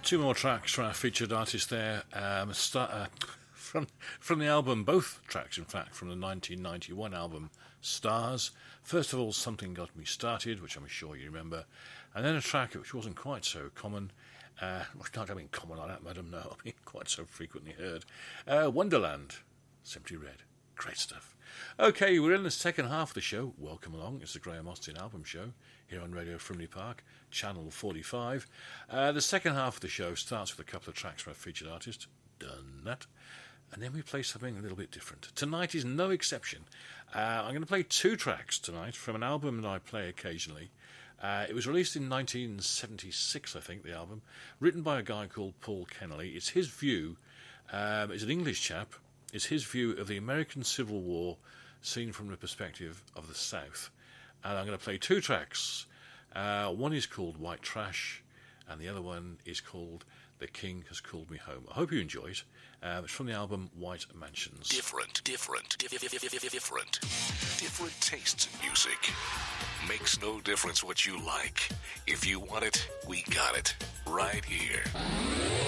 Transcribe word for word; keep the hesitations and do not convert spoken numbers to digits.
Two more tracks from our featured artist there. Um, start, uh, from from the album, both tracks, in fact, from the nineteen ninety-one album Stars. First of all, Something Got Me Started, which I'm sure you remember, and then a track which wasn't quite so common. Uh, I don't mean common like that, madam. No, I mean quite so frequently heard. Uh, Wonderland, Simply Red. Great stuff. Okay, we're in the second half of the show. Welcome along. It's the Graham Austin Album Show here on Radio Frimley Park, Channel forty-five. Uh, the second half of the show starts with a couple of tracks from a featured artist. Done that. And then we play something a little bit different. Tonight is no exception. Uh, I'm going to play two tracks tonight from an album that I play occasionally. Uh, it was released in nineteen seventy-six, I think, the album, written by a guy called Paul Kennelly. It's his view, um, he's an English chap, it's his view of the American Civil War seen from the perspective of the South. And I'm going to play two tracks. Uh, one is called White Trash, and the other one is called The King Has Called Me Home. I hope you enjoy it. Uh, it's from the album White Mansions. Different, different, different. Different tastes in music. Makes no difference what you like. If you want it, we got it. Right here.